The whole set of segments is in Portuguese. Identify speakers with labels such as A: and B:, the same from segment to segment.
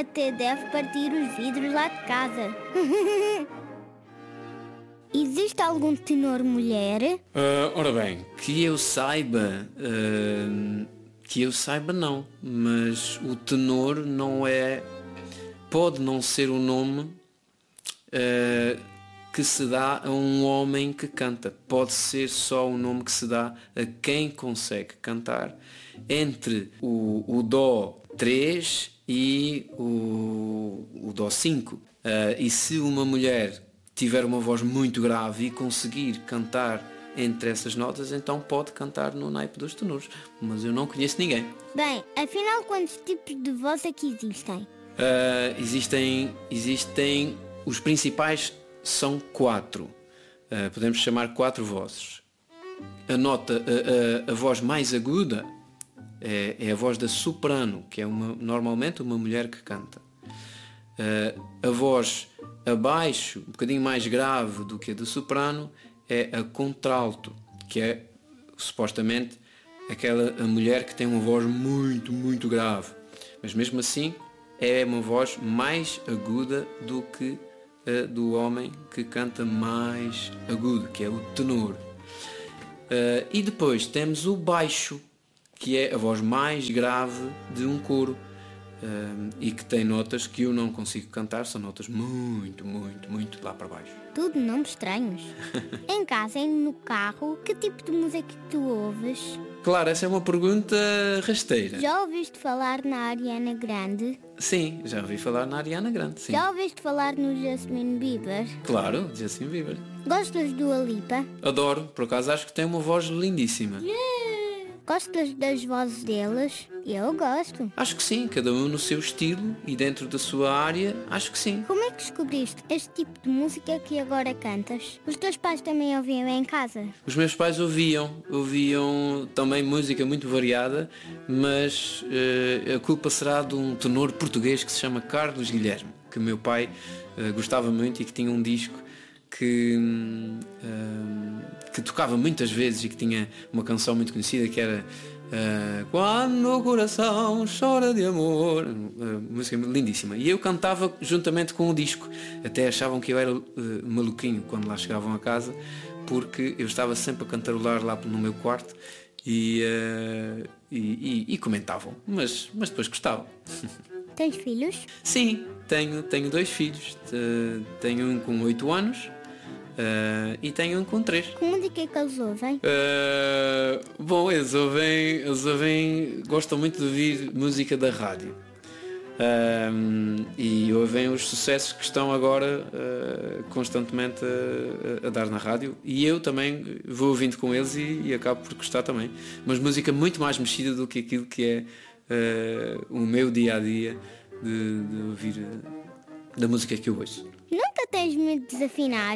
A: até deve partir os vidros lá de casa. Existe algum tenor mulher?
B: Ora bem, que eu saiba não, mas o tenor não é, pode não ser o nome que se dá a um homem que canta, pode ser só o nome que se dá a quem consegue cantar entre o Dó 3 e o Dó 5. E se uma mulher tiver uma voz muito grave e conseguir cantar entre essas notas, então pode cantar no naipe dos tenores, mas eu não conheço ninguém.
A: Bem, afinal quantos tipos de voz é que existem?
B: Existem os principais são 4. Podemos chamar 4 vozes. A voz mais aguda é a voz da soprano, que é normalmente uma mulher que canta. A voz abaixo, um bocadinho mais grave do que a do soprano, é a contralto, que é supostamente a mulher que tem uma voz muito, muito grave. Mas mesmo assim é uma voz mais aguda do que a do homem que canta mais agudo, que é o tenor. E depois temos o baixo, que é a voz mais grave de um coro. E que tem notas que eu não consigo cantar, são notas muito, muito, muito lá para baixo.
A: Tudo nomes estranhos. Em casa e no carro, que tipo de música tu ouves?
B: Claro, essa é uma pergunta rasteira.
A: Já ouviste falar na Ariana Grande?
B: Sim, já ouvi falar na Ariana Grande, sim.
A: Já ouviste falar no Justin Bieber?
B: Claro, Justin Bieber.
A: Gostas do Dua Lipa?
B: Adoro, por acaso acho que tem uma voz lindíssima.
A: Gostas das vozes deles? Eu gosto.
B: Acho que sim, cada um no seu estilo e dentro da sua área, acho que sim.
A: Como é que descobriste este tipo de música que agora cantas? Os teus pais também ouviam em casa?
B: Os meus pais ouviam também música muito variada, mas a culpa será de um tenor português que se chama Carlos Guilherme, que meu pai gostava muito e que tinha um disco que tocava muitas vezes e que tinha uma canção muito conhecida que era Quando o coração chora de amor, música lindíssima, e eu cantava juntamente com o disco. Até achavam que eu era maluquinho quando lá chegavam a casa, porque eu estava sempre a cantarolar lá no meu quarto e comentavam, mas depois gostavam.
A: Tens filhos?
B: Sim, tenho 2 filhos. Tenho um com 8 anos e tenho um com 3.
A: Que música é que eles ouvem?
B: Bom, eles ouvem, gostam muito de ouvir música da rádio. E ouvem os sucessos que estão agora constantemente a dar na rádio, e eu também vou ouvindo com eles e acabo por gostar também. Mas música muito mais mexida do que aquilo que é o meu dia-a-dia de ouvir da música que eu ouço.
A: Nunca tens medo de desafinar?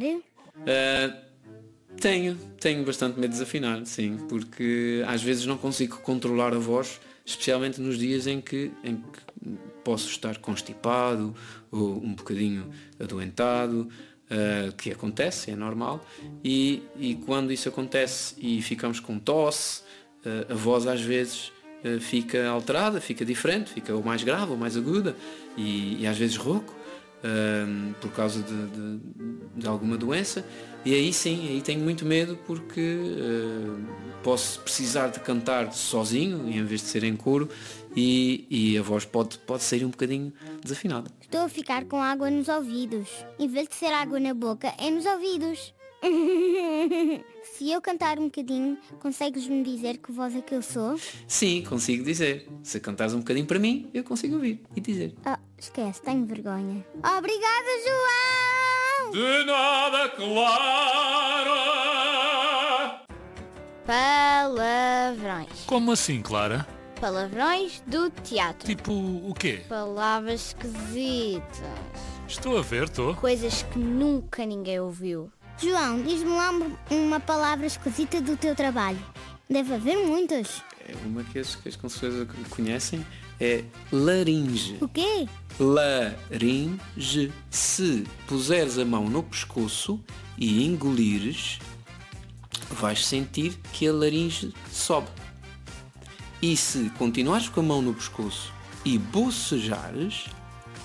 B: Tenho bastante medo de desafinar, sim, porque às vezes não consigo controlar a voz, especialmente nos dias em que posso estar constipado ou um bocadinho adoentado, que acontece, é normal, e quando isso acontece e ficamos com tosse, a voz às vezes fica alterada, fica diferente, fica ou mais grave ou mais aguda e às vezes rouco, por causa de alguma doença, e aí sim, aí tenho muito medo, porque posso precisar de cantar sozinho em vez de ser em coro, e a voz pode sair um bocadinho desafinada.
A: Estou a ficar com água nos ouvidos. Em vez de ser água na boca, é nos ouvidos. Se eu cantar um bocadinho, consegues-me dizer que voz é que eu sou?
B: Sim, consigo dizer. Se cantares um bocadinho para mim, eu consigo ouvir e dizer.
A: Esquece, tenho vergonha. Obrigada, João!
B: De nada, Clara!
A: Palavrões.
C: Como assim, Clara?
A: Palavrões do teatro.
C: Tipo o quê?
A: Palavras esquisitas.
C: Estou a ver, estou.
A: Coisas que nunca ninguém ouviu. João, diz-me lá uma palavra esquisita do teu trabalho. Deve haver muitas.
B: Uma que as pessoas conhecem é laringe.
A: O quê?
B: Laringe. Se puseres a mão no pescoço e engolires, vais sentir que a laringe sobe. E se continuares com a mão no pescoço e bocejares,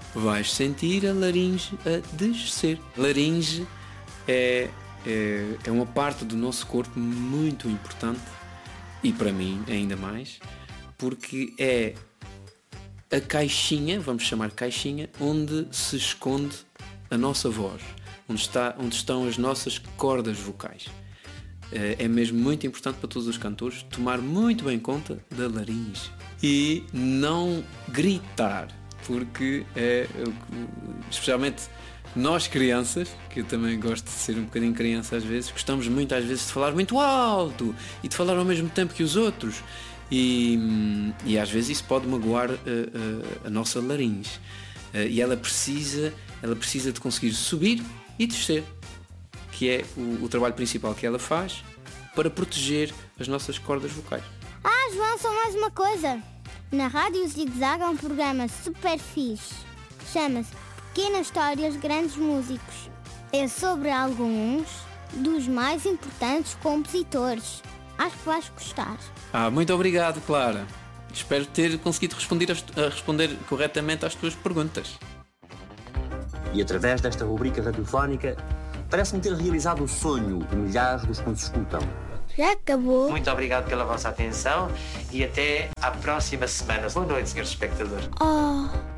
B: vais sentir a laringe a descer. Laringe é uma parte do nosso corpo muito importante, e para mim ainda mais, porque é a caixinha, vamos chamar caixinha, onde se esconde a nossa voz, onde estão as nossas cordas vocais. É mesmo muito importante para todos os cantores tomar muito bem conta da laringe e não gritar, porque especialmente nós crianças, que eu também gosto de ser um bocadinho criança às vezes, gostamos muito às vezes de falar muito alto e de falar ao mesmo tempo que os outros. E às vezes isso pode magoar a nossa laringe, e ela precisa de conseguir subir e descer, que é o trabalho principal que ela faz para proteger as nossas cordas vocais.
A: João, só mais uma coisa. Na Rádio Zig Zag há um programa super fixe, chama-se Pequenas Histórias, Grandes Músicos. É sobre alguns dos mais importantes compositores. Acho que vais gostar.
B: Muito obrigado, Clara. Espero ter conseguido responder corretamente às tuas perguntas.
D: E através desta rubrica radiofónica, parece-me ter realizado o sonho de milhares dos que nos escutam.
A: Já acabou.
D: Muito obrigado pela vossa atenção e até à próxima semana. Boa noite, senhores espectadores.